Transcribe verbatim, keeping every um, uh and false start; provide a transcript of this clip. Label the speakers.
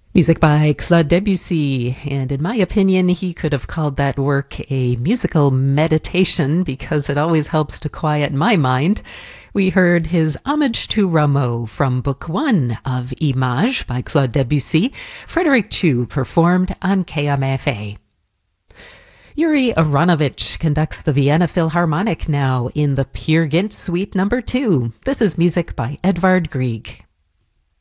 Speaker 1: Music by Claude Debussy, and in my opinion, he could have called that work a musical meditation because it always helps to quiet my mind. We heard his Homage to Rameau from Book One of Images by Claude Debussy, Frederick Chou performed on K M F A. Yuri Aronovich conducts the Vienna Philharmonic now in the Peer Gynt Suite number two. This is music by Edvard Grieg.